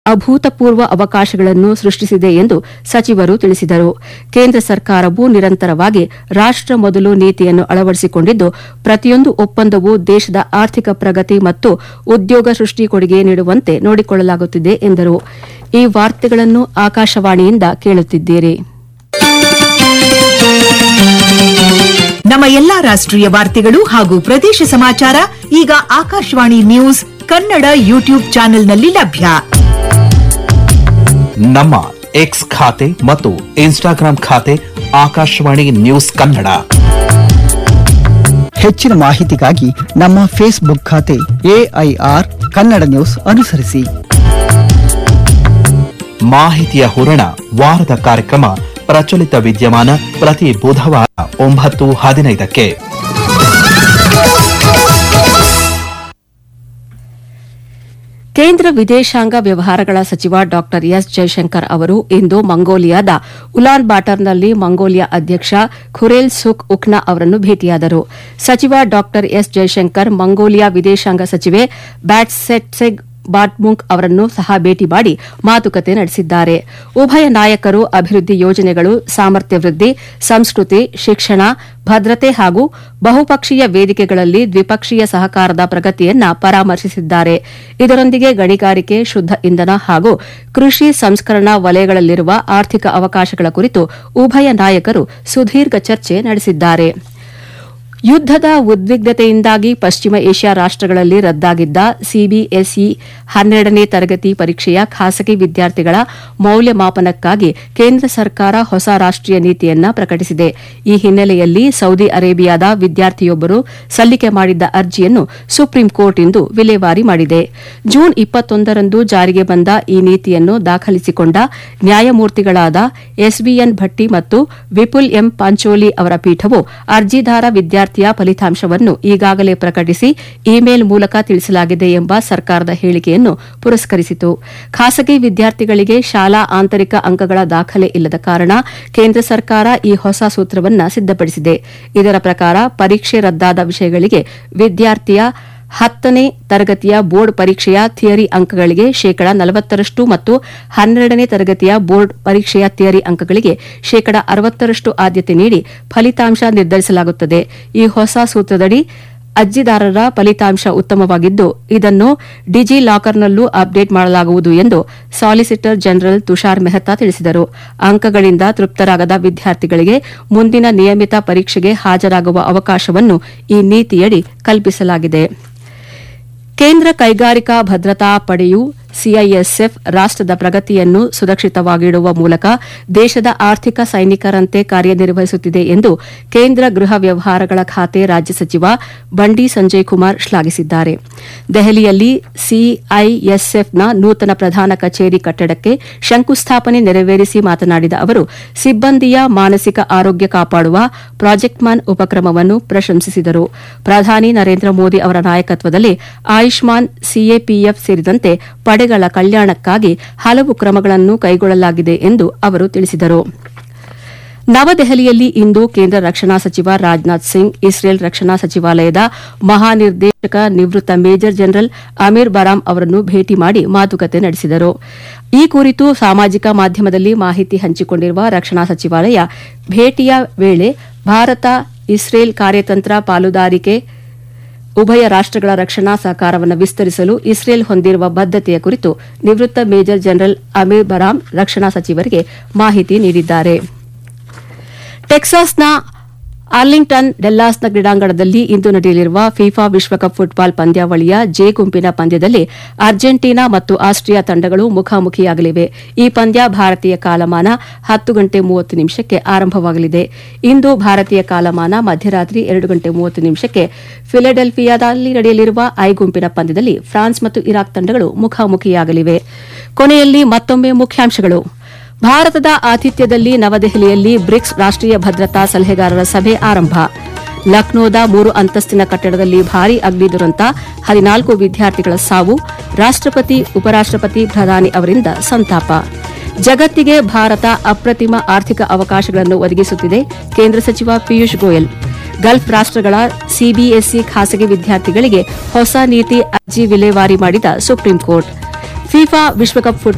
ಅಭೂತಪೂರ್ವ ಅವಕಾಶಗಳನ್ನು ಸೃಷ್ಟಿಸಿದೆ ಎಂದು ಸಚಿವರು ತಿಳಿಸಿದರು. ಕೇಂದ್ರ ಸರ್ಕಾರವು ನಿರಂತರವಾಗಿ ರಾಷ್ಟ ಮೊದಲು ನೀತಿಯನ್ನು ಅಳವಡಿಸಿಕೊಂಡಿದ್ದು, ಪ್ರತಿಯೊಂದು ಒಪ್ಪಂದವೂ ದೇಶದ ಆರ್ಥಿಕ ಪ್ರಗತಿ ಮತ್ತು ಉದ್ಯೋಗ ಸೃಷ್ಟಿ ಕೊಡುಗೆ ನೀಡುವಂತೆ ನೋಡಿಕೊಳ್ಳಲಾಗುತ್ತಿದೆ ಎಂದರು. ಈ ವಾರ್ತೆಗಳನ್ನು ಆಕಾಶವಾಣಿಯಿಂದ ಕೇಳುತ್ತಿದ್ದೀರಿ. ನಮ್ಮ ಎಲ್ಲಾ ರಾಷ್ಟ್ರೀಯ ವಾರ್ತೆಗಳು ಹಾಗೂ ಪ್ರದೇಶ ಸಮಾಚಾರ ಈಗ ಆಕಾಶವಾಣಿ ನ್ಯೂಸ್ ಕನ್ನಡ ಯೂಟ್ಯೂಬ್ ಚಾನೆಲ್ನಲ್ಲಿ ಲಭ್ಯ. ನಮ್ಮ ಎಕ್ಸ್ ಖಾತೆ ಮತ್ತು ಇನ್ಸ್ಟಾಗ್ರಾಂ ಖಾತೆ ಆಕಾಶವಾಣಿ ನ್ಯೂಸ್ ಕನ್ನಡ. ಹೆಚ್ಚಿನ ಮಾಹಿತಿಗಾಗಿ ನಮ್ಮ ಫೇಸ್ಬುಕ್ ಖಾತೆ AIR ಕನ್ನಡ ನ್ಯೂಸ್ ಅನುಸರಿಸಿ. ಮಾಹಿತಿಯ ಹೂರಣ ವಾರದ ಕಾರ್ಯಕ್ರಮ ಪ್ರಚಲಿತ ವಿದ್ಯಮಾನ ಪ್ರತಿ ಬುಧವಾರ 9:15ಕ್ಕೆ. ಕೇಂದ್ರ ವಿದೇಶಾಂಗ ವ್ಯವಹಾರಗಳ ಸಚಿವ ಡಾ ಎಸ್ ಜೈಶಂಕರ್ ಅವರು ಇಂದು ಮಂಗೋಲಿಯಾದ ಉಲಾನ್ ಬಾಟರ್ನಲ್ಲಿ ಮಂಗೋಲಿಯಾ ಅಧ್ಯಕ್ಷ ಖುರೇಲ್ ಸುಖ್ ಉಕ್ನಾ ಅವರನ್ನು ಭೇಟಿಯಾದರು. ಸಚಿವ ಡಾ ಎಸ್ ಜೈಶಂಕರ್ ಮಂಗೋಲಿಯಾ ವಿದೇಶಾಂಗ ಸಚಿವೆ ಬ್ಯಾಟ್ಸೆಟ್ಸೆಗ್ ಬಾಟ್ಮುಂಕ್ ಅವರನ್ನು ಸಹ ಭೇಟಿ ಮಾಡಿ ಮಾತುಕತೆ ನಡೆಸಿದ್ದಾರೆ. ಉಭಯ ನಾಯಕರು ಅಭಿವೃದ್ಧಿ ಯೋಜನೆಗಳು, ಸಾಮರ್ಥ್ಯ ವೃದ್ಧಿ, ಸಂಸ್ಕೃತಿ, ಶಿಕ್ಷಣ, ಭದ್ರತೆ ಹಾಗೂ ಬಹುಪಕ್ಷೀಯ ವೇದಿಕೆಗಳಲ್ಲಿ ದ್ವಿಪಕ್ಷೀಯ ಸಹಕಾರದ ಪ್ರಗತಿಯನ್ನ ಪರಾಮರ್ಶಿಸಿದ್ದಾರೆ. ಇದರೊಂದಿಗೆ ಗಣಿಗಾರಿಕೆ, ಶುದ್ದ ಇಂಧನ ಹಾಗೂ ಕೃಷಿ ಸಂಸ್ಕರಣಾ ವಲಯಗಳಲ್ಲಿರುವ ಆರ್ಥಿಕ ಅವಕಾಶಗಳ ಕುರಿತು ಉಭಯ ನಾಯಕರು ಸುದೀರ್ಘ ಚರ್ಚೆ ನಡೆಸಿದ್ದಾರೆ. ಯುದ್ದದ ಉದ್ವಿಗ್ನತೆಯಿಂದಾಗಿ ಪಶ್ಚಿಮ ಏಷ್ಯಾ ರಾಷ್ಟಗಳಲ್ಲಿ ರದ್ದಾಗಿದ್ದ ಸಿಬಿಎಸ್ಇ 12ನೇ ತರಗತಿ ಪರೀಕ್ಷೆಯ ಖಾಸಗಿ ವಿದ್ಯಾರ್ಥಿಗಳ ಮೌಲ್ಯಮಾಪನಕ್ಕಾಗಿ ಕೇಂದ್ರ ಸರ್ಕಾರ ಹೊಸ ರಾಷ್ಟೀಯ ನೀತಿಯನ್ನು ಪ್ರಕಟಿಸಿದೆ. ಈ ಹಿನ್ನೆಲೆಯಲ್ಲಿ ಸೌದಿ ಅರೇಬಿಯಾದ ವಿದ್ಯಾರ್ಥಿಯೊಬ್ಬರು ಸಲ್ಲಿಕೆ ಮಾಡಿದ್ದ ಅರ್ಜಿಯನ್ನು ಸುಪ್ರೀಂ ಕೋರ್ಟ್ ಇಂದು ವಿಲೇವಾರಿ ಮಾಡಿದೆ. ಜೂನ್ 21ರಂದು ಜಾರಿಗೆ ಬಂದ ಈ ನೀತಿಯನ್ನು ದಾಖಲಿಸಿಕೊಂಡ ನ್ಯಾಯಮೂರ್ತಿಗಳಾದ ಎಸ್ಬಿಎನ್ ಭಟ್ಟಿ ಮತ್ತು ವಿಪುಲ್ ಎಂ ಪಾಂಚೋಲಿ ಅವರ ಪೀಠವು ಅರ್ಜಿದಾರ ವಿದ್ಯಾರ್ಥಿಯ ಫಲಿತಾಂಶವನ್ನು ಈಗಾಗಲೇ ಪ್ರಕಟಿಸಿ ಇಮೇಲ್ ಮೂಲಕ ತಿಳಿಸಲಾಗಿದೆ ಎಂಬ ಸರ್ಕಾರದ ಹೇಳಿಕೆಯನ್ನು ಪುರಸ್ಕರಿಸಿತು. ಖಾಸಗಿ ವಿದ್ಯಾರ್ಥಿಗಳಿಗೆ ಶಾಲಾ ಆಂತರಿಕ ಅಂಕಗಳ ದಾಖಲೆ ಇಲ್ಲದ ಕಾರಣ ಕೇಂದ್ರ ಸರ್ಕಾರ ಈ ಹೊಸ ಸೂತ್ರವನ್ನು ಸಿದ್ದಪಡಿಸಿದೆ. ಇದರ ಪ್ರಕಾರ ಪರೀಕ್ಷೆ ರದ್ದಾದ ವಿಷಯಗಳಿಗೆ ವಿದ್ಯಾರ್ಥಿಯ 10ನೇ ತರಗತಿಯ ಬೋರ್ಡ್ ಪರೀಕ್ಷೆಯ ಥಿಯರಿ ಅಂಕಗಳಿಗೆ ಶೇಕಡಾ 40% ಮತ್ತು 12ನೇ ತರಗತಿಯ ಬೋರ್ಡ್ ಪರೀಕ್ಷೆಯ ಥಿಯರಿ ಅಂಕಗಳಿಗೆ ಶೇಕಡಾ 60% ಆದ್ಯತೆ ನೀಡಿ ಫಲಿತಾಂಶ ನಿರ್ಧರಿಸಲಾಗುತ್ತದೆ. ಈ ಹೊಸ ಸೂತ್ರದಡಿ ಅರ್ಜಿದಾರರ ಫಲಿತಾಂಶ ಉತ್ತಮವಾಗಿದ್ದು, ಇದನ್ನು ಡಿಜಿ ಲಾಕರ್ನಲ್ಲೂ ಅಪ್ಡೇಟ್ ಮಾಡಲಾಗುವುದು ಎಂದು ಸಾಲಿಸಿಟರ್ ಜನರಲ್ ತುಷಾರ್ ಮೆಹ್ತಾ ತಿಳಿಸಿದರು. ಅಂಕಗಳಿಂದ ತೃಪ್ತರಾಗದ ವಿದ್ಯಾರ್ಥಿಗಳಿಗೆ ಮುಂದಿನ ನಿಯಮಿತ ಪರೀಕ್ಷೆಗೆ ಹಾಜರಾಗುವ ಅವಕಾಶವನ್ನು ಈ ನೀತಿಯಡಿ ಕಲ್ಪಿಸಲಾಗಿದೆ. ಕೇಂದ್ರ ಕೈಗಾರಿಕಾ ಭದ್ರತಾ ಪಡೆಯು ಸಿಐಎಸ್ಎಫ್ ರಾಷ್ಟದ ಪ್ರಗತಿಯನ್ನು ಸುರಕ್ಷಿತವಾಗಿಡುವ ಮೂಲಕ ದೇಶದ ಆರ್ಥಿಕ ಸೈನಿಕರಂತೆ ಕಾರ್ಯನಿರ್ವಹಿಸುತ್ತಿದೆ ಎಂದು ಕೇಂದ್ರ ಗೃಹ ವ್ಯವಹಾರಗಳ ಖಾತೆ ರಾಜ್ಯ ಸಚಿವ ಬಂಡಿ ಸಂಜಯ್ ಕುಮಾರ್ ಶ್ಲಾಘಿಸಿದ್ದಾರೆ. ದೆಹಲಿಯಲ್ಲಿ ಸಿಐಎಸ್ಎಫ್ನ ನೂತನ ಪ್ರಧಾನ ಕಚೇರಿ ಕಟ್ಟಡಕ್ಕೆ ಶಂಕುಸ್ಥಾಪನೆ ನೆರವೇರಿಸಿ ಮಾತನಾಡಿದ ಅವರು, ಸಿಬ್ಬಂದಿಯ ಮಾನಸಿಕ ಆರೋಗ್ಯ ಕಾಪಾಡುವ ಪ್ರಾಜೆಕ್ಟ್ ಮ್ಯಾನ್ ಉಪಕ್ರಮವನ್ನು ಪ್ರಶಂಸಿಸಿದರು. ಪ್ರಧಾನಿ ನರೇಂದ್ರ ಮೋದಿ ಅವರ ನಾಯಕತ್ವದಲ್ಲಿ ಆಯುಷ್ಮಾನ್, ಸಿಎಪಿಎಫ್ ಸೇರಿದಂತೆ ಪಡೆಗಳ ಕಲ್ಯಾಣಕ್ಕಾಗಿ ಹಲವು ಕ್ರಮಗಳನ್ನು ಕೈಗೊಳ್ಳಲಾಗಿದೆ ಎಂದು ಅವರು ತಿಳಿಸಿದರು. ನವದೆಹಲಿಯಲ್ಲಿ ಇಂದು ಕೇಂದ್ರ ರಕ್ಷಣಾ ಸಚಿವ ರಾಜನಾಥ್ ಸಿಂಗ್ ಇಸ್ರೇಲ್ ರಕ್ಷಣಾ ಸಚಿವಾಲಯದ ಮಹಾನಿರ್ದೇಶಕ ನಿವೃತ್ತ ಮೇಜರ್ ಜನರಲ್ ಅಮೀರ್ ಬರಾಮ್ ಅವರನ್ನು ಭೇಟಿ ಮಾಡಿ ಮಾತುಕತೆ ನಡೆಸಿದರು. ಈ ಕುರಿತು ಸಾಮಾಜಿಕ ಮಾಧ್ಯಮದಲ್ಲಿ ಮಾಹಿತಿ ಹಂಚಿಕೊಂಡಿರುವ ರಕ್ಷಣಾ ಸಚಿವಾಲಯ, ಭೇಟಿಯ ವೇಳೆ ಭಾರತ ಇಸ್ರೇಲ್ ಕಾರ್ಯತಂತ್ರ ಪಾಲುದಾರಿಕೆ, ಉಭಯ ರಾಷ್ಟಗಳ ರಕ್ಷಣಾ ಸಹಕಾರವನ್ನು ವಿಸ್ತರಿಸಲು ಇಸ್ರೇಲ್ ಹೊಂದಿರುವ ಬದ್ದತೆಯ ಕುರಿತು ನಿವೃತ್ತ ಮೇಜರ್ ಜನರಲ್ ಅಮೀರ್ ಬರಾಮ್ ರಕ್ಷಣಾ ಸಚಿವರಿಗೆ ಮಾಹಿತಿ ನೀಡಿದ್ದಾರೆ. ಟೆಕ್ಸಾಸ್ನ ಆರ್ಲಿಂಗ್ಟನ್ ಡೆಲ್ಲಾಸ್ನ ಕ್ರೀಡಾಂಗಣದಲ್ಲಿ ಇಂದು ನಡೆಯಲಿರುವ ಫಿಫಾ ವಿಶ್ವಕಪ್ ಫುಟ್ಬಾಲ್ ಪಂದ್ಯಾವಳಿಯ ಜೆ ಗುಂಪಿನ ಪಂದ್ಯದಲ್ಲಿ ಅರ್ಜೆಂಟೀನಾ ಮತ್ತು ಆಸ್ಟ್ರಿಯಾ ತಂಡಗಳು ಮುಖಾಮುಖಿಯಾಗಲಿವೆ. ಈ ಪಂದ್ಯ ಭಾರತೀಯ ಕಾಲಮಾನ 10:30 ಆರಂಭವಾಗಲಿದೆ. ಇಂದು ಭಾರತೀಯ ಕಾಲಮಾನ ಮಧ್ಯರಾತ್ರಿ 2:30 ಫಿಲಡೆಲ್ಫಿಯಾದಲ್ಲಿ ನಡೆಯಲಿರುವ ಐ ಗುಂಪಿನ ಪಂದ್ಯದಲ್ಲಿ ಫ್ರಾನ್ಸ್ ಮತ್ತು ಇರಾಕ್ ತಂಡಗಳು ಮುಖಾಮುಖಿಯಾಗಲಿವೆ. ಕೊನೆಯಲ್ಲಿ ಮತ್ತೊಮ್ಮೆ ಮುಖ್ಯಾಂಶಗಳು. ಭಾರತದ ಆತಿಥ್ಯದಲ್ಲಿ ನವದೆಹಲಿಯಲ್ಲಿ ಬ್ರಿಕ್ಸ್ ರಾಷ್ಟೀಯ ಭದ್ರತಾ ಸಲಹೆಗಾರರ ಸಭೆ ಆರಂಭ. ಲಕ್ನೋದ 3 ಅಂತಸ್ತಿನ ಕಟ್ಟಡದಲ್ಲಿ ಭಾರೀ ಅಗ್ನಿ ದುರಂತ, 14 ವಿದ್ಯಾರ್ಥಿಗಳ ಸಾವು. ರಾಷ್ಟಪತಿ, ಉಪರಾಷ್ಟಪತಿ, ಪ್ರಧಾನಿ ಅವರಿಂದ ಸಂತಾಪ. ಜಗತ್ತಿಗೆ ಭಾರತ ಅಪ್ರತಿಮ ಆರ್ಥಿಕ ಅವಕಾಶಗಳನ್ನು ಒದಗಿಸುತ್ತಿದೆ, ಕೇಂದ್ರ ಸಚಿವ ಪಿಯೂಷ್ ಗೋಯಲ್. ಗಲ್ಫ್ ರಾಷ್ಟಗಳ ಸಿಬಿಎಸ್ಇ ಖಾಸಗಿ ವಿದ್ಯಾರ್ಥಿಗಳಿಗೆ ಹೊಸ ನೀತಿ ಅರ್ಜಿ ವಿಲೇವಾರಿ ಮಾಡಿದ ಸುಪ್ರೀಂ ಕೋರ್ಟ್. ಫಿಫಾ ವಿಶ್ವಕಪ್